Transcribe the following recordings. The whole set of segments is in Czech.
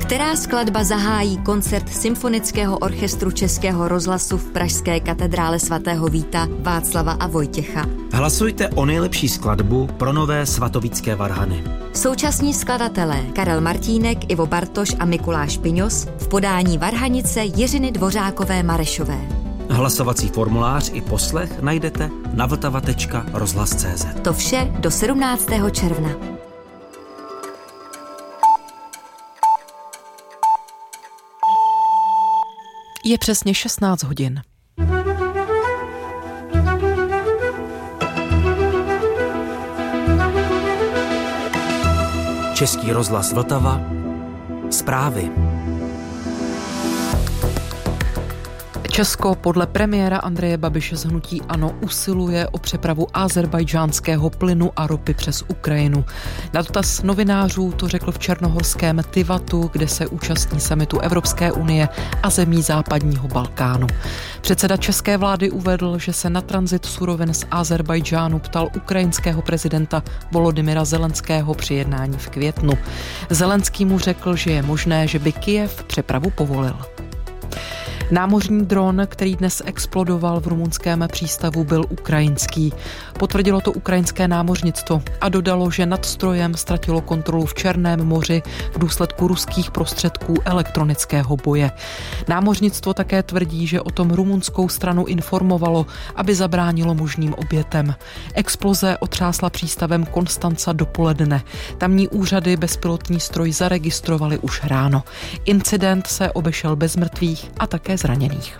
Která skladba zahájí koncert Symfonického orchestru Českého rozhlasu v pražské katedrále svatého Víta, Václava a Vojtěcha? Hlasujte o nejlepší skladbu pro nové svatovícké varhany. Současní skladatelé Karel Martínek, Ivo Bartoš a Mikuláš Piňos v podání varhanice Jiřiny Dvořákové Marešové. Hlasovací formulář i poslech najdete na vltava.rozhlas.cz. To vše do 17. června. Je přesně 16 hodin. Český rozhlas Vltava. Zprávy. Česko podle premiéra Andreje Babiše z hnutí ANO usiluje o přepravu azerbajdžánského plynu a ropy přes Ukrajinu. Na dotaz novinářů to řekl v černohorském Tivatu, kde se účastní summitu Evropské unie a zemí západního Balkánu. Předseda české vlády uvedl, že se na tranzit surovin z Azerbajdžánu ptal ukrajinského prezidenta Volodymyra Zelenského při jednání v květnu. Zelenský mu řekl, že je možné, že by Kyjev přepravu povolil. Námořní dron, který dnes explodoval v rumunském přístavu, byl ukrajinský. Potvrdilo to ukrajinské námořnictvo a dodalo, že nad strojem ztratilo kontrolu v Černém moři v důsledku ruských prostředků elektronického boje. Námořnictvo také tvrdí, že o tom rumunskou stranu informovalo, aby zabránilo možným obětem. Exploze otřásla přístavem Konstanca dopoledne. Tamní úřady bezpilotní stroj zaregistrovali už ráno. Incident se obešel bez mrtvých a také zraněných.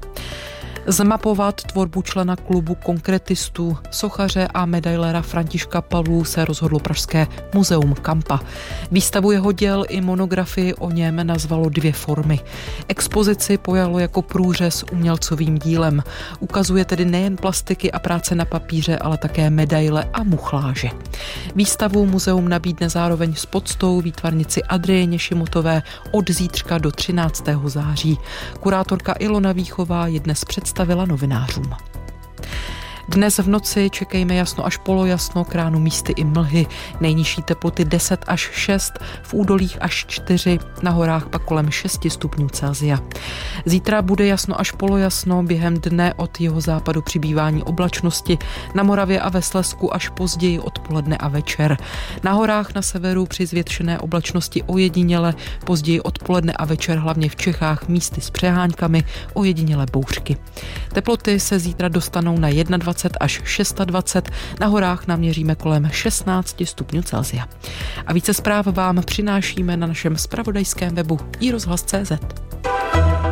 Zmapovat tvorbu člena klubu konkretistů, sochaře a medailera Františka Pavlů se rozhodlo pražské muzeum Kampa. Výstavu jeho děl i monografii o něm nazvalo 2 formy. Expozici pojalo jako průřez umělcovým dílem. Ukazuje tedy nejen plastiky a práce na papíře, ale také medaile a muchláže. Výstavu muzeum nabídne zároveň s poctou výtvarnici Adrieně Šimotové od zítřka do 13. září. Kurátorka Ilona Víchová je dnes představila novinářům. Dnes v noci čekejme jasno až polojasno, k ránu místy i mlhy. Nejnižší teploty 10 až 6, v údolích až 4, na horách pak kolem 6 stupňů Celsia. Zítra bude jasno až polojasno, během dne od jihozápadu přibývání oblačnosti, na Moravě a ve Slezsku až později odpoledne a večer. Na horách na severu při zvětšené oblačnosti ojediněle, později odpoledne a večer hlavně v Čechách místy s přeháňkami, ojediněle bouřky. Teploty se zítra dostanou na 21 až 26, na horách naměříme kolem 16 stupňů Celsia. A více zpráv vám přinášíme na našem zpravodajském webu iRozhlas.cz.